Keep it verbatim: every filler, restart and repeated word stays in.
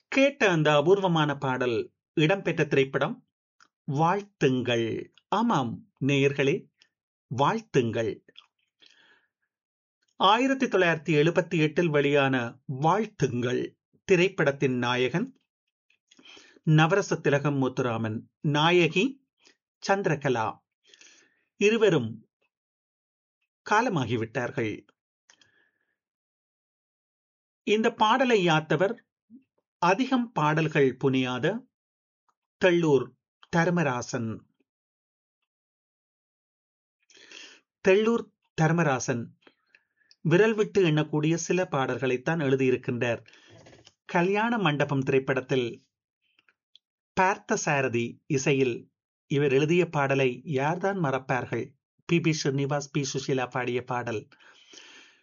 கேட்ட அந்த அபூர்வமான பாடல் இடம்பெற்ற திரைப்படம் வாழ்த்துங்கள். ஆமாம் நேயர்களே, வாழ்த்துங்கள். ஆயிரத்தி தொள்ளாயிரத்தி எழுபத்தி எட்டில் வெளியான வாழ்த்துங்கள் திரைப்படத்தின் நாயகன் நவரச திலகம் முத்துராமன், நாயகி சந்திரகலா. இருவரும் காலமாகிவிட்டார்கள். இந்த பாடலை யாத்தவர் அதிகம் பாடல்கள் புனியாத தெள்ளூர் தர்மராசன். தெள்ளூர் தர்மராசன் விரல் விட்டு எண்ணக்கூடிய சில பாடல்களைத்தான் எழுதியிருக்கின்றார். கல்யாண மண்டபம் திரைப்படத்தில் பார்த்த சாரதி இசையில் இவர் எழுதிய பாடலை யார்தான் மறப்பார்கள்? B B Srinivas, B Sushila பாடிய பாடல்.